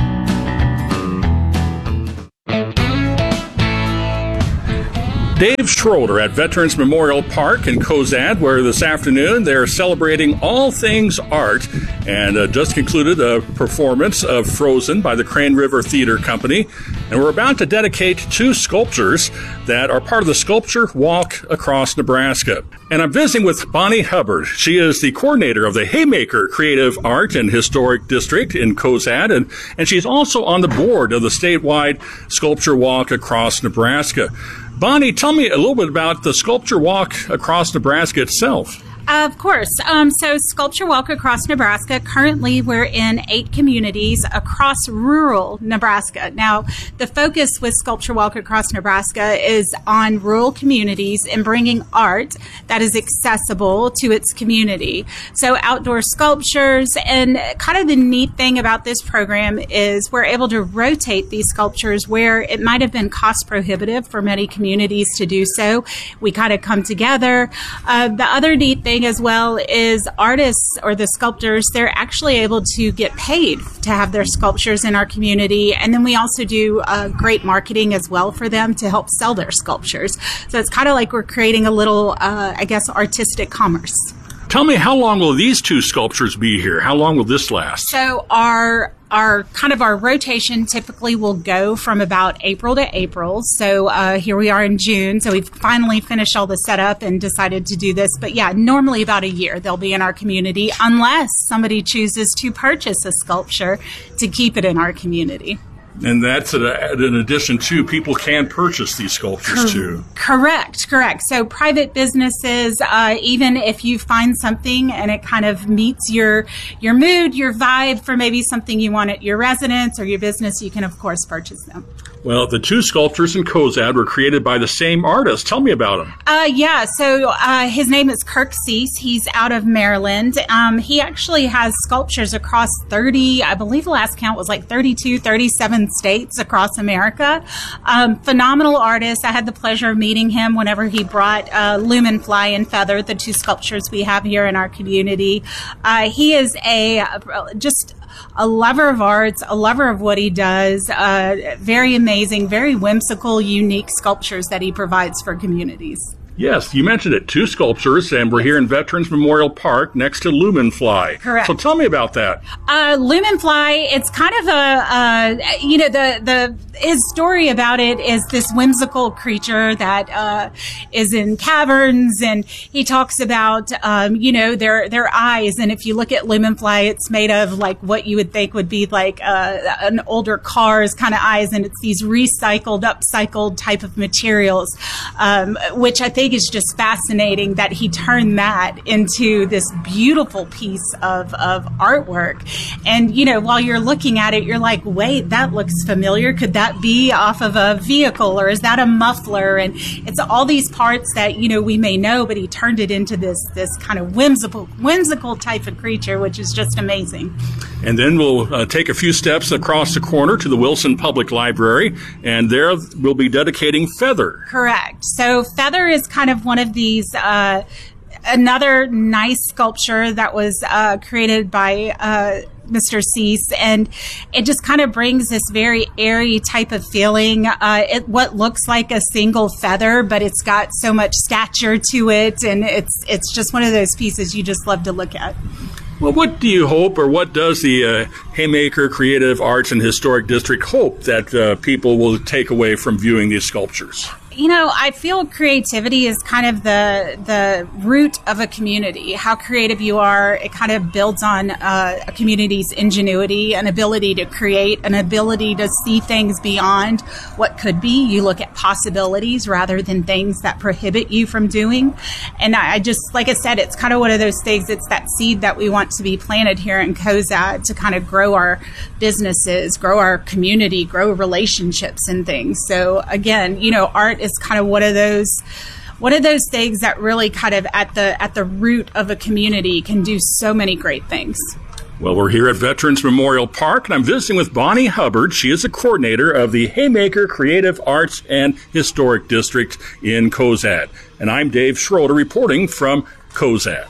Dave Schroeder at Veterans Memorial Park in Cozad, where this afternoon they're celebrating all things art, and uh, just concluded a performance of Frozen by the Crane River Theater Company. And we're about to dedicate two sculptures that are part of the Sculpture Walk Across Nebraska. And I'm visiting with Bonnie Hubbard. She is the coordinator of the Haymaker Creative Art and Historic District in Cozad, and, and she's also on the board of the statewide Sculpture Walk Across Nebraska. Bonnie, tell me a little bit about the Sculpture Walk Across Nebraska itself. Of course. Um, so Sculpture Walk Across Nebraska, currently we're in eight communities across rural Nebraska. Now, the focus with Sculpture Walk Across Nebraska is on rural communities and bringing art that is accessible to its community. So outdoor sculptures, and kind of the neat thing about this program is we're able to rotate these sculptures where it might have been cost prohibitive for many communities to do so. We kind of come together. Uh, the other neat thing as well is artists or the sculptors, they're actually able to get paid to have their sculptures in our community. And then we also do uh, great marketing as well for them to help sell their sculptures. So it's kind of like we're creating a little, uh, I guess, artistic commerce. Tell me, how long will these two sculptures be here? How long will this last? So our our kind of our rotation typically will go from about April to April. So uh, here we are in June. So we've finally finished all the setup and decided to do this. But yeah, normally about a year they'll be in our community unless somebody chooses to purchase a sculpture to keep it in our community. And that's in addition to, people can purchase these sculptures Cor- too. Correct, correct. So private businesses, uh, even if you find something and it kind of meets your your mood, your vibe for maybe something you want at your residence or your business, you can of course purchase them. Well, the two sculptures in Cozad were created by the same artist. Tell me about him. Uh, yeah, so uh, his name is Kirk Cease. He's out of Maryland. Um, he actually has sculptures across thirty, I believe the last count was like thirty-two, thirty-seven states across America. Um, phenomenal artist. I had the pleasure of meeting him whenever he brought uh, Lumen Fly and Feather, the two sculptures we have here in our community. Uh, he is a just a lover of arts, a lover of what he does, uh, very amazing, very whimsical, unique sculptures that he provides for communities. Yes, you mentioned it, two sculptures, and we're here in Veterans Memorial Park next to Lumen Fly. Correct. So tell me about that. Uh, Lumen Fly, it's kind of a, uh, you know, the, the, his story about it is this whimsical creature that, uh, is in caverns, and he talks about, um, you know, their, their eyes. And if you look at Lumen Fly, it's made of like what you would think would be like, uh, an older car's kind of eyes. And it's these recycled, upcycled type of materials, um, which I think is just fascinating that he turned that into this beautiful piece of, of artwork. And, you know, while you're looking at it, you're like, wait, that looks familiar. Could that be off of a vehicle, or is that a muffler? And it's all these parts that, you know, we may know, but he turned it into this, this kind of whimsical, whimsical type of creature, which is just amazing. And then we'll uh, take a few steps across the corner to the Wilson Public Library, and there we'll be dedicating Feather. Correct. So Feather is kind of one of these, uh, another nice sculpture that was uh, created by uh, Mister Cease, and it just kind of brings this very airy type of feeling. Uh, it what looks like a single feather, but it's got so much stature to it, and it's it's just one of those pieces you just love to look at. Well, what do you hope, or what does the uh, Haymaker Creative Arts and Historic District hope that uh, people will take away from viewing these sculptures? You know, I feel creativity is kind of the the root of a community. How creative you are, it kind of builds on uh, a community's ingenuity, an ability to create, an ability to see things beyond what could be. You look at possibilities rather than things that prohibit you from doing. And I, I just, like I said, it's kind of one of those things. It's that seed that we want to be planted here in Cozad to kind of grow our businesses, grow our community, grow relationships and things. So again, you know, art is kind of one of those one of those things that really kind of at the at the root of a community can do so many great things. Well, we're here at Veterans Memorial Park, and I'm visiting with Bonnie Hubbard. She is the coordinator of the Haymaker Creative Arts and Historic District in Cozad. And I'm Dave Schroeder reporting from Cozad.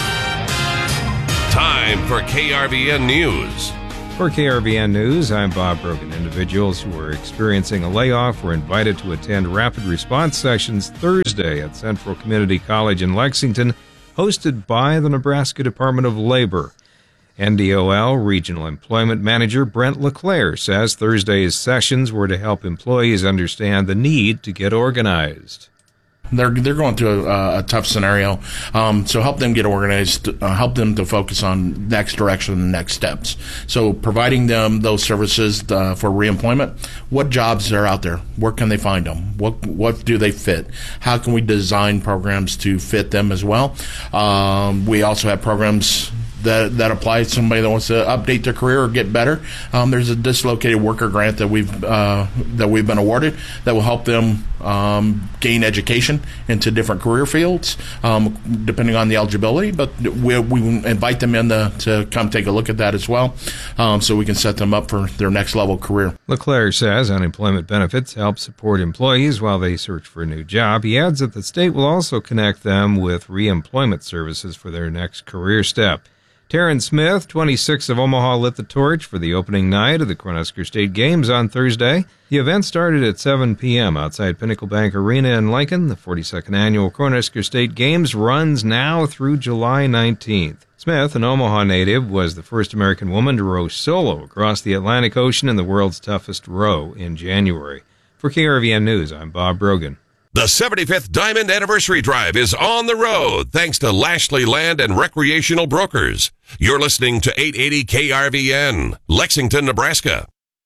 Time for K R V N News. For K R V N News, I'm Bob Brogan. Individuals who are experiencing a layoff were invited to attend rapid response sessions Thursday at Central Community College in Lexington, hosted by the Nebraska Department of Labor. N D O L Regional Employment Manager Brent LeClaire says Thursday's sessions were to help employees understand the need to get organized. They're they're going through a, a tough scenario, um, so help them get organized, uh, help them to focus on next direction and next steps. So providing them those services uh, for reemployment. What jobs are out there? Where can they find them? What what do they fit? How can we design programs to fit them as well? Um, we also have programs that that apply to somebody that wants to update their career or get better. Um, there's a dislocated worker grant that we've uh, that we've been awarded that will help them um, gain education into different career fields, um, depending on the eligibility. But we, we invite them in the, to come take a look at that as well, um, so we can set them up for their next level career. LeClaire says unemployment benefits help support employees while they search for a new job. He adds that the state will also connect them with reemployment services for their next career step. Taryn Smith, twenty-six, of Omaha, lit the torch for the opening night of the Cornhusker State Games on Thursday. The event started at seven p.m. outside Pinnacle Bank Arena in Lincoln. The forty-second annual Cornhusker State Games runs now through July nineteenth. Smith, an Omaha native, was the first American woman to row solo across the Atlantic Ocean in the world's toughest row in January. For K R V N News, I'm Bob Brogan. The seventy-fifth Diamond Anniversary Drive is on the road thanks to Lashley Land and Recreational Brokers. You're listening to eight eighty K R V N, Lexington, Nebraska.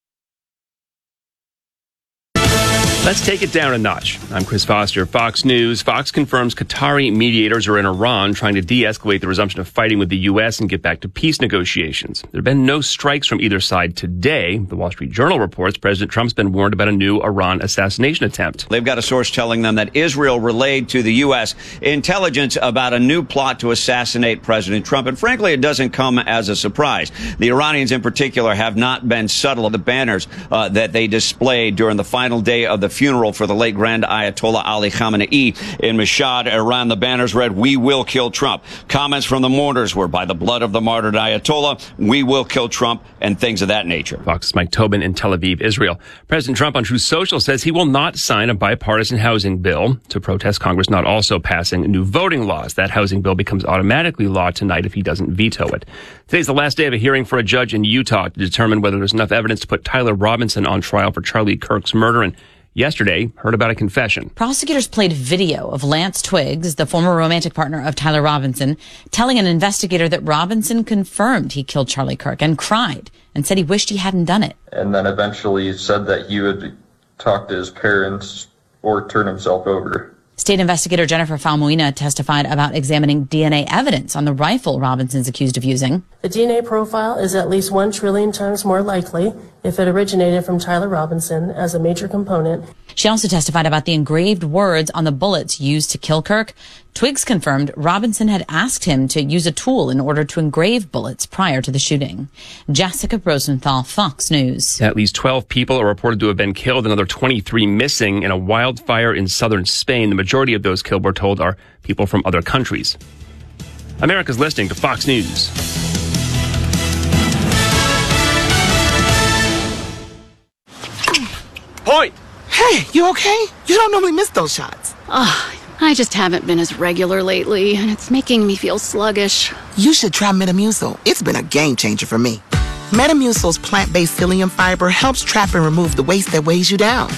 Let's take it down a notch. I'm Chris Foster, Fox News. Fox confirms Qatari mediators are in Iran trying to de-escalate the resumption of fighting with the U S and get back to peace negotiations. There have been no strikes from either side today. The Wall Street Journal reports President Trump's been warned about a new Iran assassination attempt. They've got a source telling them that Israel relayed to the U S intelligence about a new plot to assassinate President Trump. And frankly, it doesn't come as a surprise. The Iranians in particular have not been subtle. The banners uh, that they displayed during the final day of the funeral for the late Grand Ayatollah Ali Khamenei in Mashhad, Iran. The banners read, "We will kill Trump." Comments from the mourners were, "By the blood of the martyred Ayatollah, we will kill Trump," and things of that nature. Fox's Mike Tobin in Tel Aviv, Israel. President Trump on Truth Social says he will not sign a bipartisan housing bill to protest Congress not also passing new voting laws. That housing bill becomes automatically law tonight if he doesn't veto it. Today's the last day of a hearing for a judge in Utah to determine whether there's enough evidence to put Tyler Robinson on trial for Charlie Kirk's murder, and yesterday heard about a confession. Prosecutors played video of Lance Twiggs, the former romantic partner of Tyler Robinson, telling an investigator that Robinson confirmed he killed Charlie Kirk and cried and said he wished he hadn't done it. And then eventually said that he would talk to his parents or turn himself over. State investigator Jennifer Falmuina testified about examining D N A evidence on the rifle Robinson's accused of using. The D N A profile is at least one trillion times more likely if it originated from Tyler Robinson as a major component. She also testified about the engraved words on the bullets used to kill Kirk. Twiggs confirmed Robinson had asked him to use a tool in order to engrave bullets prior to the shooting. Jessica Rosenthal, Fox News. At least twelve people are reported to have been killed, another twenty-three missing in a wildfire in southern Spain. The majority of those killed, we're told, are people from other countries. America's listening to Fox News. Point! Hey, you okay? You don't normally miss those shots. Oh, I just haven't been as regular lately, and it's making me feel sluggish. You should try Metamucil. It's been a game changer for me. Metamucil's plant-based psyllium fiber helps trap and remove the waste that weighs you down.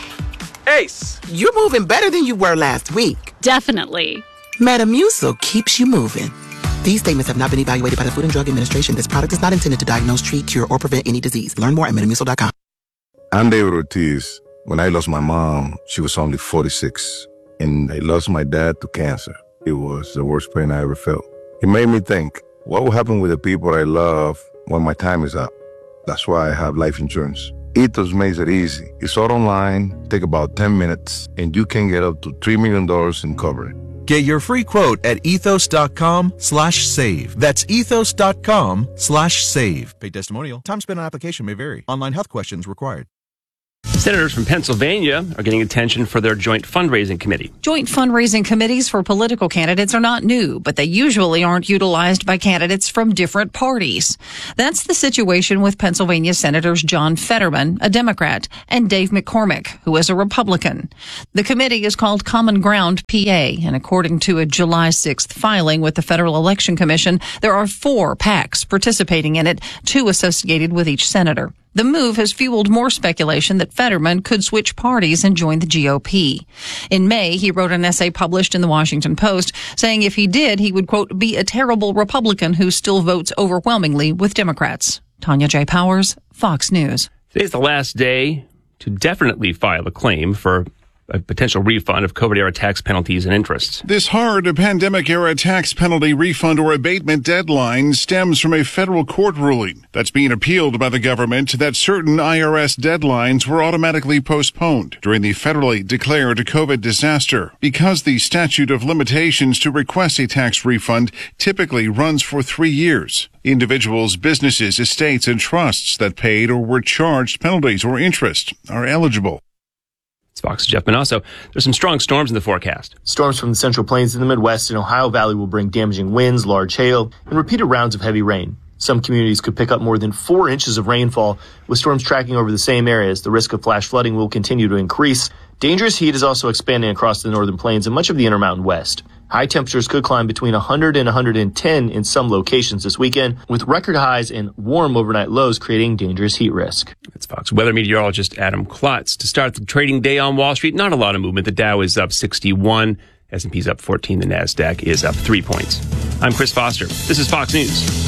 Ace, you're moving better than you were last week. Definitely. Metamucil keeps you moving. These statements have not been evaluated by the Food and Drug Administration. This product is not intended to diagnose, treat, cure, or prevent any disease. Learn more at metamucil dot com. I'm David Ortiz. When I lost my mom, she was only forty-six. And I lost my dad to cancer. It was the worst pain I ever felt. It made me think, what will happen with the people I love when my time is up? That's why I have life insurance. Ethos makes it easy. It's all online, take about ten minutes, and you can get up to three million dollars in coverage. Get your free quote at ethos.com slash save. That's ethos.com slash save. Paid testimonial. Time spent on application may vary. Online health questions required. Senators from Pennsylvania are getting attention for their joint fundraising committee. Joint fundraising committees for political candidates are not new, but they usually aren't utilized by candidates from different parties. That's the situation with Pennsylvania Senators John Fetterman, a Democrat, and Dave McCormick, who is a Republican. The committee is called Common Ground P A, and according to a July sixth filing with the Federal Election Commission, there are four PACs participating in it, two associated with each senator. The move has fueled more speculation that Fetterman could switch parties and join the G O P. In May, he wrote an essay published in the Washington Post saying if he did, he would, quote, be a terrible Republican who still votes overwhelmingly with Democrats. Tanya J. Powers, Fox News. Today's the last day to definitely file a claim for a potential refund of COVID-era tax penalties and interest. This hard pandemic-era tax penalty refund or abatement deadline stems from a federal court ruling that's being appealed by the government that certain I R S deadlines were automatically postponed during the federally declared COVID disaster. Because the statute of limitations to request a tax refund typically runs for three years. Individuals, businesses, estates, and trusts that paid or were charged penalties or interest are eligible. It's Fox's Jeff Manasso. There's some strong storms in the forecast. Storms from the Central Plains in the Midwest and Ohio Valley will bring damaging winds, large hail, and repeated rounds of heavy rain. Some communities could pick up more than four inches of rainfall, with storms tracking over the same areas. The risk of flash flooding will continue to increase. Dangerous heat is also expanding across the northern plains and much of the Intermountain West. High temperatures could climb between one hundred and one hundred ten in some locations this weekend, with record highs and warm overnight lows creating dangerous heat risk. It's Fox weather meteorologist Adam Klotz. To start the trading day on Wall Street, not a lot of movement. The Dow is up sixty-one, S and P's up fourteen, the NASDAQ is up three points. I'm Chris Foster. This is Fox News.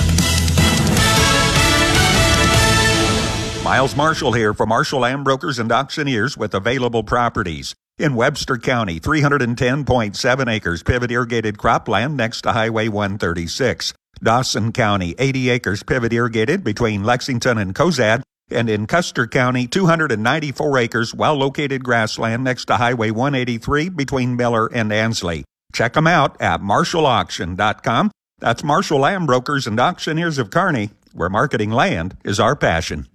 Miles Marshall here for Marshall Land Brokers and Auctioneers with available properties. In Webster County, three hundred ten point seven acres pivot irrigated cropland next to Highway one thirty-six. Dawson County, eighty acres pivot irrigated between Lexington and Cozad. And in Custer County, two hundred ninety-four acres well-located grassland next to Highway one eighty-three between Miller and Ansley. Check them out at marshall auction dot com. That's Marshall Land Brokers and Auctioneers of Kearney, where marketing land is our passion.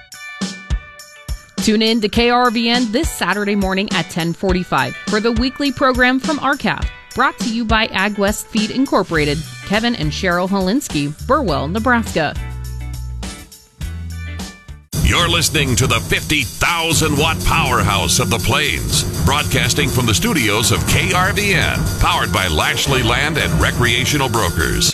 Tune in to K R V N this Saturday morning at ten forty-five for the weekly program from R C A F, brought to you by AgWest Feed Incorporated, Kevin and Cheryl Holinsky, Burwell, Nebraska. You're listening to the fifty thousand watt powerhouse of the Plains, broadcasting from the studios of K R V N, powered by Lashley Land and Recreational Brokers.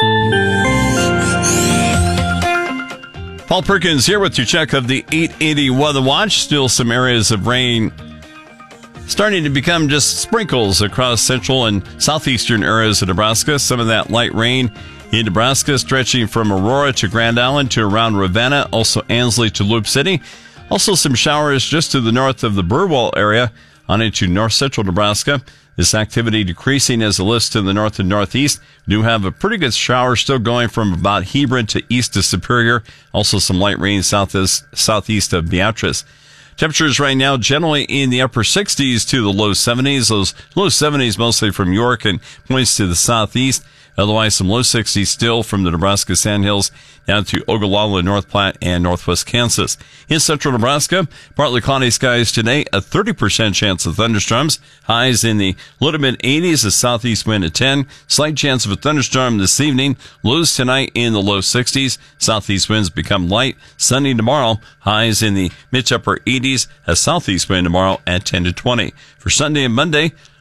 Paul Perkins here with your check of the eight eighty Weather Watch. Still some areas of rain starting to become just sprinkles across central and southeastern areas of Nebraska. Some of that light rain in Nebraska stretching from Aurora to Grand Island to around Ravenna, also Ansley to Loop City. Also some showers just to the north of the Burwell area on into north central Nebraska. This activity decreasing as it lifts to the north and northeast. We do have a pretty good shower still going from about Hebron to east of Superior. Also some light rain southeast, southeast of Beatrice. Temperatures right now generally in the upper sixties to the low seventies. Those low seventies mostly from York and points to the southeast. Otherwise, some low sixties still from the Nebraska Sandhills down to Ogallala, North Platte, and northwest Kansas. In central Nebraska, partly cloudy skies today, a thirty percent chance of thunderstorms. Highs in the low to mid eighties, a southeast wind at ten. Slight chance of a thunderstorm this evening. Lows tonight in the low sixties. Southeast winds become light. Sunny tomorrow. Highs in the mid to upper eighties, a southeast wind tomorrow at ten to twenty. For Sunday and Monday,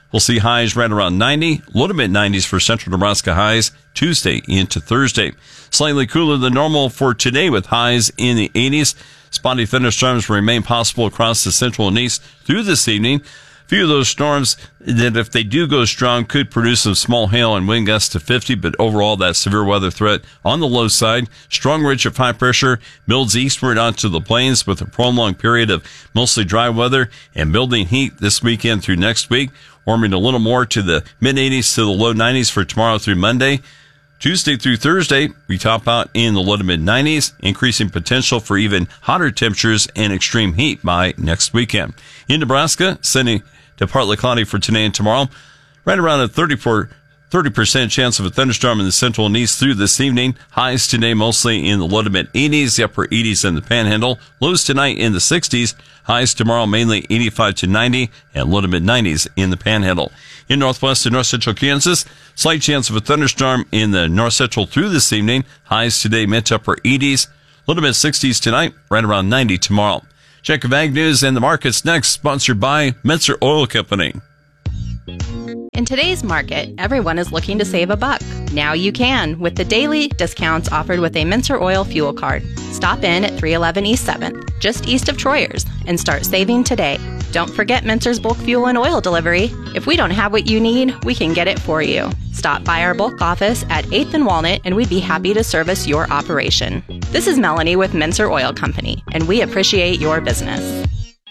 We'll see highs right around ninety, low to mid nineties for central Nebraska highs Tuesday into Thursday. Slightly cooler than normal for today with highs in the eighties. Spotty thunderstorms will remain possible across the central and east through this evening. A few of those storms that, if they do go strong, could produce some small hail and wind gusts to fifty, but overall that severe weather threat on the low side. Strong ridge of high pressure builds eastward onto the plains with a prolonged period of mostly dry weather and building heat this weekend through next week, warming a little more to the mid eighties to the low nineties for tomorrow through Monday. Tuesday through Thursday, we top out in the low to mid nineties, increasing potential for even hotter temperatures and extreme heat by next weekend. In Nebraska, sunny to partly cloudy for today and tomorrow. Right around a thirty-four, thirty percent chance of a thunderstorm in the central and east through this evening. Highs today mostly in the low to mid eighties, the upper eighties in the Panhandle. Lows tonight in the sixties. Highs tomorrow mainly eighty-five to ninety and low to mid nineties in the Panhandle. In northwest and north central Kansas, slight chance of a thunderstorm in the north central through this evening. Highs today mid to upper eighties, low to mid sixties tonight, right around ninety tomorrow. Check of Ag News and the markets next, sponsored by Menser Oil Company. In today's market, everyone is looking to save a buck. Now you can with the daily discounts offered with a Menser Oil fuel card. Stop in at three eleven East seventh, just east of Troyers, and start saving today. Don't forget Menser's bulk fuel and oil delivery. If we don't have what you need, we can get it for you. Stop by our bulk office at eighth and Walnut, and we'd be happy to service your operation. This is Melanie with Menser Oil Company, and we appreciate your business.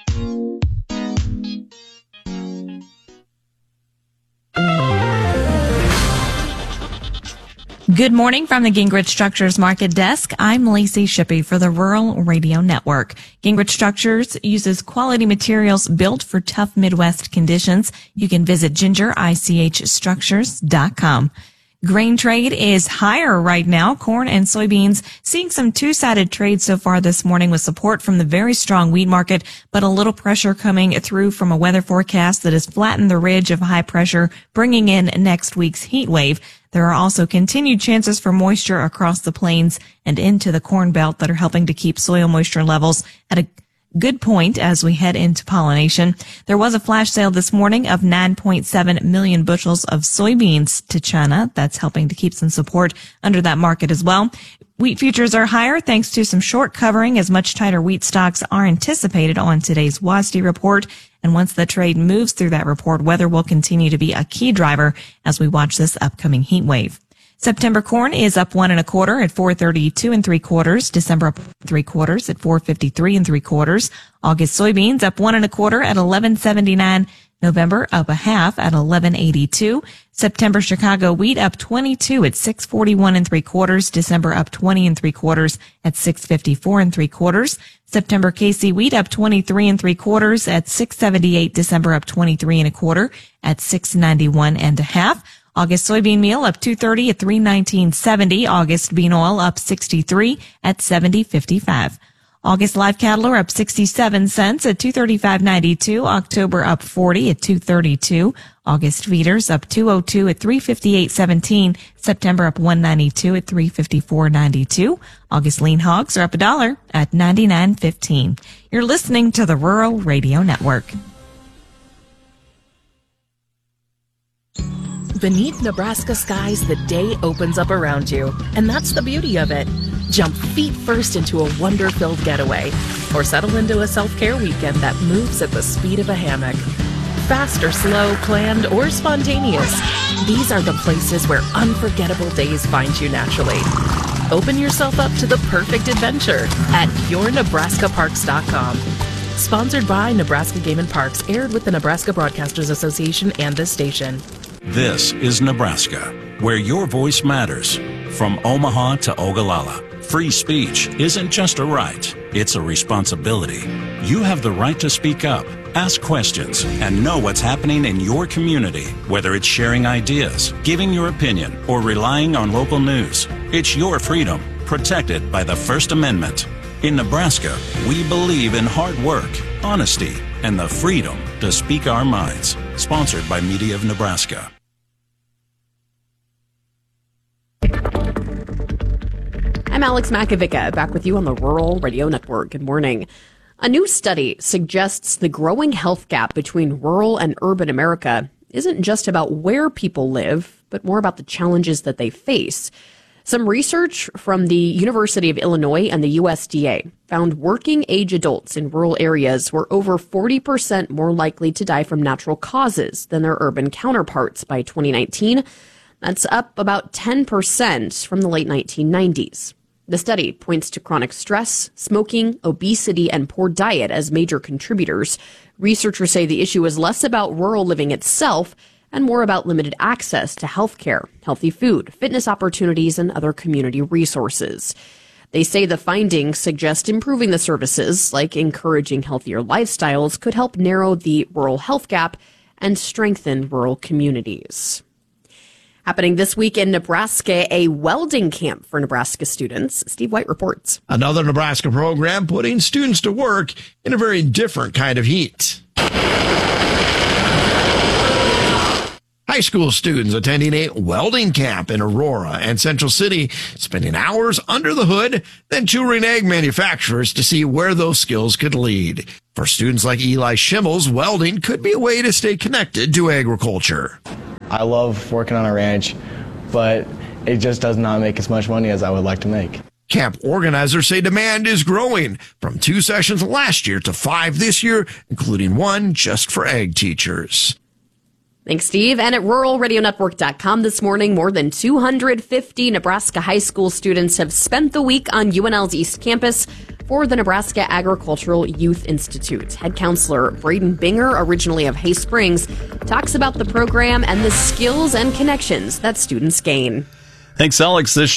Good morning from the Gingrich Structures Market Desk. I'm Lacey Shippey for the Rural Radio Network. Gingrich Structures uses quality materials built for tough Midwest conditions. You can visit ginger I C H structures dot com. Grain trade is higher right now. Corn and soybeans seeing some two-sided trade so far this morning with support from the very strong wheat market, but a little pressure coming through from a weather forecast that has flattened the ridge of high pressure, bringing in next week's heat wave. There are also continued chances for moisture across the plains and into the Corn Belt that are helping to keep soil moisture levels at a good point as we head into pollination. There was a flash sale this morning of nine point seven million bushels of soybeans to China. That's helping to keep some support under that market as well. Wheat futures are higher thanks to some short covering as much tighter wheat stocks are anticipated on today's W A S D report. And once the trade moves through that report, weather will continue to be a key driver as we watch this upcoming heat wave. September corn is up one and a quarter at four thirty-two and three quarters. December up three quarters at four fifty-three and three quarters. August soybeans up one and a quarter at eleven seventy-nine. November up a half at eleven eighty-two. September Chicago wheat up twenty-two at six forty-one and three quarters. December up twenty and three quarters at six fifty-four and three quarters. September K C wheat up twenty-three and three quarters at six seventy-eight. December up twenty-three and a quarter at six ninety-one and a half. August soybean meal up two thirty at three nineteen seventy. August bean oil up sixty-three at seventy fifty-five. August live cattle are up sixty-seven cents at two thirty-five ninety-two. October up forty at two thirty-two. August feeders up two oh two at three fifty-eight seventeen. September up one ninety-two at three fifty-four ninety-two. August lean hogs are up a dollar at ninety-nine fifteen. You're listening to the Rural Radio Network. Beneath Nebraska skies, the day opens up around you, and that's the beauty of it. Jump feet first into a wonder-filled getaway, or settle into a self-care weekend that moves at the speed of a hammock. Fast or slow, planned or spontaneous, these are the places where unforgettable days find you naturally. Open yourself up to the perfect adventure at your nebraska parks dot com. Sponsored by Nebraska Game and Parks, aired with the Nebraska Broadcasters Association and this station. This is Nebraska, where your voice matters. From Omaha to Ogallala, free speech isn't just a right, it's a responsibility. You have the right to speak up, ask questions, and know what's happening in your community, whether it's sharing ideas, giving your opinion, or relying on local news. It's your freedom, protected by the First Amendment. In Nebraska, we believe in hard work, honesty, and the freedom to speak our minds. Sponsored by Media of Nebraska. I'm Alex Makovica, back with you on the Rural Radio Network. Good morning. A new study suggests the growing health gap between rural and urban America isn't just about where people live, but more about the challenges that they face. Some research from the University of Illinois and the U S D A found working age adults in rural areas were over forty percent more likely to die from natural causes than their urban counterparts by twenty nineteen. That's up about ten percent from the late nineteen nineties. The study points to chronic stress, smoking, obesity, and poor diet as major contributors. Researchers say the issue is less about rural living itself and more about limited access to health care, healthy food, fitness opportunities, and other community resources. They say the findings suggest improving the services, like encouraging healthier lifestyles, could help narrow the rural health gap and strengthen rural communities. Happening this week in Nebraska, a welding camp for Nebraska students. Steve White reports. Another Nebraska program putting students to work in a very different kind of heat. High school students attending a welding camp in Aurora and Central City, spending hours under the hood, then touring egg manufacturers to see where those skills could lead. For students like Eli Schimmels, welding could be a way to stay connected to agriculture. I love working on a ranch, but it just does not make as much money as I would like to make. Camp organizers say demand is growing from two sessions last year to five this year, including one just for ag teachers. Thanks, Steve. And at rural radio network dot com this morning, more than two hundred fifty Nebraska high school students have spent the week on U N L's East Campus for the Nebraska Agricultural Youth Institute. Head counselor Braden Binger, originally of Hay Springs, talks about the program and the skills and connections that students gain. Thanks, Alex. This